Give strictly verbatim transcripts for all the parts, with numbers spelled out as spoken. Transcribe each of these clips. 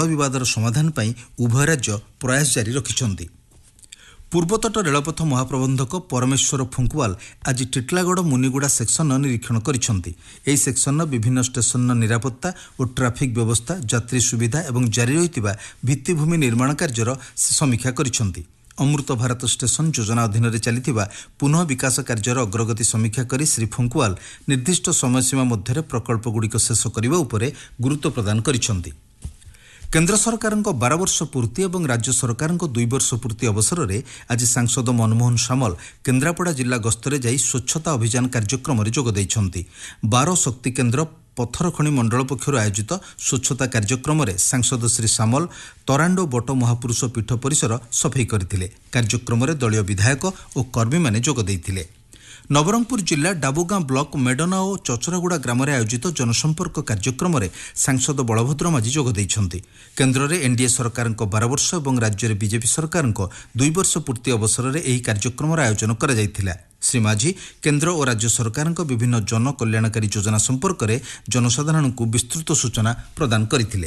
ଜଳ ବିବାଦର ସମାଧାନ ପାଇଁ ଉଭୟ ରାଜ୍ୟ ପ୍ରୟାସ ଜାରି ରଖିଛନ୍ତି। ପୂର୍ବତଟ ରେଳପଥ ମହାପ୍ରବନ୍ଧକ ପରମେଶ୍ୱର ଫୁଙ୍କୁୱାଲ ଆଜି ଟିଟିଲାଗଡ଼ ମୁନିଗୁଡ଼ା ସେକ୍ସନର ନିରୀକ୍ଷଣ କରିଛନ୍ତି। ଏହି ସେକ୍ସନର ବିଭିନ୍ନ ଷ୍ଟେସନର ନିରାପତ୍ତା ଓ ଟ୍ରାଫିକ୍ ବ୍ୟବସ୍ଥା, ଯାତ୍ରୀ ସୁବିଧା ଏବଂ ଜାରି ରହିଥିବା ଭିତ୍ତିଭୂମି ନିର୍ମାଣ କାର୍ଯ୍ୟର ସମୀକ୍ଷା କରିଛନ୍ତି। ଅମୃତ ଭାରତ ଷ୍ଟେସନ ଯୋଜନା ଅଧୀନରେ ଚାଲିଥିବା ପୁନଃ ବିକାଶ କାର୍ଯ୍ୟର ଅଗ୍ରଗତି ସମୀକ୍ଷା କରି ଶ୍ରୀ ଫୁଙ୍କୁୱାଲ ନିର୍ଦ୍ଦିଷ୍ଟ ସମୟସୀମା ମଧ୍ୟରେ ପ୍ରକଳ୍ପଗୁଡ଼ିକ ଶେଷ କରିବା ଉପରେ ଗୁରୁତ୍ୱ ପ୍ରଦାନ କରିଛନ୍ତି। କେନ୍ଦ୍ର ସରକାରଙ୍କ ବାର ବର୍ଷ ପୂର୍ତ୍ତି ଏବଂ ରାଜ୍ୟ ସରକାରଙ୍କ ଦୁଇ ବର୍ଷ ପୂର୍ତ୍ତି ଅବସରରେ ଆଜି ସାଂସଦ ମନମୋହନ ସାମଲ କେନ୍ଦ୍ରାପଡ଼ା ଜିଲ୍ଲା ଗସ୍ତରେ ଯାଇ ସ୍ୱଚ୍ଛତା ଅଭିଯାନ କାର୍ଯ୍ୟକ୍ରମରେ ଯୋଗ ଦେଇଛନ୍ତି। ବାର ଶକ୍ତି କେନ୍ଦ୍ର ପଥରଖଣି ମଣ୍ଡଳ ପକ୍ଷରୁ ଆୟୋଜିତ ସ୍ୱଚ୍ଛତା କାର୍ଯ୍ୟକ୍ରମରେ ସାଂସଦ ଶ୍ରୀ ସାମଲ ତରାଣ୍ଡ ବଟ ମହାପୁରୁଷ ପୀଠ ପରିସର ସଫେଇ କରିଥିଲେ। କାର୍ଯ୍ୟକ୍ରମରେ ଦଳୀୟ ବିଧାୟକ ଓ କର୍ମୀମାନେ ଯୋଗ ଦେଇଥିଲେ। ନବରଙ୍ଗପୁର ଜିଲ୍ଲା ଡାବୁଗାଁ ବ୍ଲକ ମେଡନା ଓ ଚଚରାଗୁଡ଼ା ଗ୍ରାମରେ ଆୟୋଜିତ ଜନସମ୍ପର୍କ କାର୍ଯ୍ୟକ୍ରମରେ ସାଂସଦ ବଳଭଦ୍ର ମାଝୀ ଯୋଗ ଦେଇଛନ୍ତି। କେନ୍ଦ୍ରରେ ଏନ୍ଡିଏ ସରକାରଙ୍କ ବାର ବର୍ଷ ଏବଂ ରାଜ୍ୟରେ ବିଜେପି ସରକାରଙ୍କ ଦୁଇ ବର୍ଷ ପୂର୍ତ୍ତି ଅବସରରେ ଏହି କାର୍ଯ୍ୟକ୍ରମର ଆୟୋଜନ କରାଯାଇଥିଲା। ଶ୍ରୀ ମାଝୀ କେନ୍ଦ୍ର ଓ ରାଜ୍ୟ ସରକାରଙ୍କ ବିଭିନ୍ନ ଜନକଲ୍ୟାଣକାରୀ ଯୋଜନା ସମ୍ପର୍କରେ ଜନସାଧାରଣଙ୍କୁ ବିସ୍ତୃତ ସୂଚନା ପ୍ରଦାନ କରିଥିଲେ।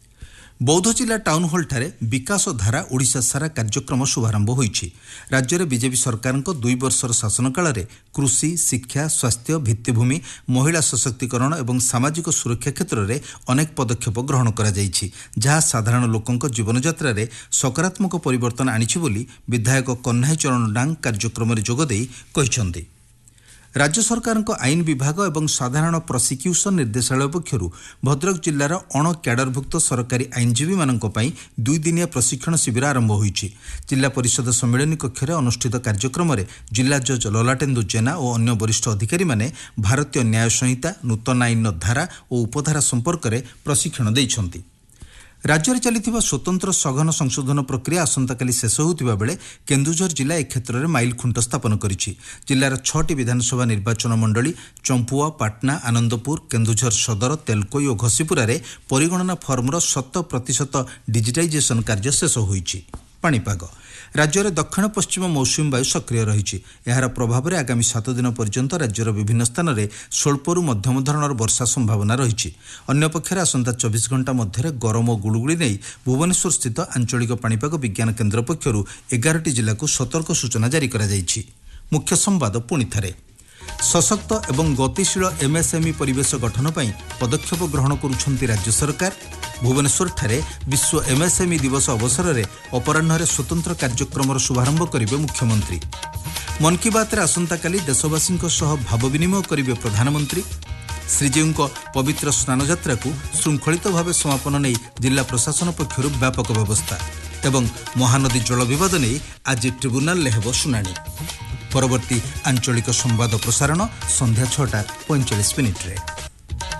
ବୌଦ୍ଧ ଜିଲ୍ଲା ଟାଉନ୍ ହଲ୍ଠାରେ ବିକାଶ ଧାରା ଓଡ଼ିଶା ସାରା କାର୍ଯ୍ୟକ୍ରମ ଶୁଭାରମ୍ଭ ହୋଇଛି। ରାଜ୍ୟରେ ବିଜେପି ସରକାରଙ୍କ ଦୁଇ ବର୍ଷର ଶାସନ କାଳରେ କୃଷି, ଶିକ୍ଷା, ସ୍ୱାସ୍ଥ୍ୟ, ଭିତ୍ତିଭୂମି, ମହିଳା ସଶକ୍ତିକରଣ ଏବଂ ସାମାଜିକ ସୁରକ୍ଷା କ୍ଷେତ୍ରରେ ଅନେକ ପଦକ୍ଷେପ ଗ୍ରହଣ କରାଯାଇଛି, ଯାହା ସାଧାରଣ ଲୋକଙ୍କ ଜୀବନଯାତ୍ରାରେ ସକାରାତ୍ମକ ପରିବର୍ତ୍ତନ ଆଣିଛି ବୋଲି ବିଧାୟକ କହ୍ନାଇ ଚରଣ ଡାଙ୍ଗ କାର୍ଯ୍ୟକ୍ରମରେ ଯୋଗଦେଇ କହିଛନ୍ତି। ରାଜ୍ୟ ସରକାରଙ୍କ ଆଇନ ବିଭାଗ ଏବଂ ସାଧାରଣ ପ୍ରସିକ୍ୟୁସନ ନିର୍ଦ୍ଦେଶାଳୟ ପକ୍ଷରୁ ଭଦ୍ରକ ଜିଲ୍ଲାର ଅଣ କ୍ୟାଡରଭୁକ୍ତ ସରକାରୀ ଆଇନଜୀବୀମାନଙ୍କ ପାଇଁ ଦୁଇଦିନିଆ ପ୍ରଶିକ୍ଷଣ ଶିବିର ଆରମ୍ଭ ହୋଇଛି। ଜିଲ୍ଲା ପରିଷଦ ସମ୍ମିଳନୀ କକ୍ଷରେ ଅନୁଷ୍ଠିତ କାର୍ଯ୍ୟକ୍ରମରେ ଜିଲ୍ଲା ଜଜ୍ ଲଲାଟେନ୍ଦୁ ଜେନା ଓ ଅନ୍ୟ ବରିଷ୍ଠ ଅଧିକାରୀମାନେ ଭାରତୀୟ ନ୍ୟାୟ ସଂହିତା, ନୂତନ ଆଇନର ଧାରା ଓ ଉପଧାରା ସମ୍ପର୍କରେ ପ୍ରଶିକ୍ଷଣ ଦେଇଛନ୍ତି। ରାଜ୍ୟରେ ଚାଲିଥିବା ସ୍ୱତନ୍ତ୍ର ସଘନ ସଂଶୋଧନ ପ୍ରକ୍ରିୟା ଆସନ୍ତାକାଲି ଶେଷ ହେଉଥିବା ବେଳେ କେନ୍ଦୁଝର ଜିଲ୍ଲା ଏ କ୍ଷେତ୍ରରେ ମାଇଲଖୁଣ୍ଟ ସ୍ଥାପନ କରିଛି। ଜିଲ୍ଲାର ଛଅଟି ବିଧାନସଭା ନିର୍ବାଚନ ମଣ୍ଡଳୀ ଚମ୍ପୁଆ, ପାଟନା, ଆନନ୍ଦପୁର, କେନ୍ଦୁଝର ସଦର, ତେଲକୋଇ ଓ ଘସିପୁରାରେ ପରିଗଣନା ଫର୍ମର ଶତ ପ୍ରତିଶତ ଡିଜିଟାଇଜେସନ କାର୍ଯ୍ୟ ଶେଷ ହୋଇଛି। ପାଣିପାଗ ରାଜ୍ୟରେ ଦକ୍ଷିଣ ପଶ୍ଚିମ ମୌସୁମୀ ବାୟୁ ସକ୍ରିୟ ରହିଛି। ଏହାର ପ୍ରଭାବରେ ଆଗାମୀ ସାତ ଦିନ ପର୍ଯ୍ୟନ୍ତ ରାଜ୍ୟର ବିଭିନ୍ନ ସ୍ଥାନରେ ସ୍ୱଳ୍ପରୁ ମଧ୍ୟମ ଧରଣର ବର୍ଷା ସମ୍ଭାବନା ରହିଛି। ଅନ୍ୟପକ୍ଷରେ ଆସନ୍ତା ଚବିଶ ଘଣ୍ଟା ମଧ୍ୟରେ ଗରମ ଓ ଗୁଳୁଗୁଳି ନେଇ ଭୁବନେଶ୍ୱର ସ୍ଥିତ ଆଞ୍ଚଳିକ ପାଣିପାଗ ବିଜ୍ଞାନ କେନ୍ଦ୍ର ପକ୍ଷରୁ ଏଗାରଟି ଜିଲ୍ଲାକୁ ସତର୍କ ସୂଚନା ଜାରି କରାଯାଇଛି। ମୁଖ୍ୟ ସମ୍ବାଦ ପୁଣିଥରେ ସଶକ୍ତ ଏବଂ ଗତିଶୀଳ ଏମ୍ଏସ୍ଏମ୍ଇ ପରିବେଶ ଗଠନ ପାଇଁ ପଦକ୍ଷେପ ଗ୍ରହଣ କରୁଛନ୍ତି ରାଜ୍ୟ ସରକାର। ଭୁବନେଶ୍ୱରଠାରେ ବିଶ୍ୱ ଏମ୍ଏସ୍ଏମ୍ଇ ଦିବସ ଅବସରରେ ଅପରାହ୍ନରେ ସ୍ୱତନ୍ତ୍ର କାର୍ଯ୍ୟକ୍ରମର ଶୁଭାରମ୍ଭ କରିବେ ମୁଖ୍ୟମନ୍ତ୍ରୀ। ମନ୍ କି ବାତ୍ରେ ଆସନ୍ତାକାଲି ଦେଶବାସୀଙ୍କ ସହ ଭାବ ବିନିମୟ କରିବେ ପ୍ରଧାନମନ୍ତ୍ରୀ। ଶ୍ରୀଜୀଉଙ୍କ ପବିତ୍ର ସ୍ନାନଯାତ୍ରାକୁ ଶୃଙ୍ଖଳିତ ଭାବେ ସମାପନ ନେଇ ଜିଲ୍ଲା ପ୍ରଶାସନ ପକ୍ଷରୁ ବ୍ୟାପକ ବ୍ୟବସ୍ଥା ଏବଂ ମହାନଦୀ ଜଳ ବିବାଦ ନେଇ ଆଜି ଟ୍ରିବ୍ୟୁନାଲରେ ହେବ ଶୁଣାଣି। ପରବର୍ତ୍ତୀ ଆଞ୍ଚଳିକ ସମ୍ବାଦ ପ୍ରସାରଣ ସନ୍ଧ୍ୟା ଛଅଟା ପଇଁଚାଳିଶ ମିନିଟ୍ରେ।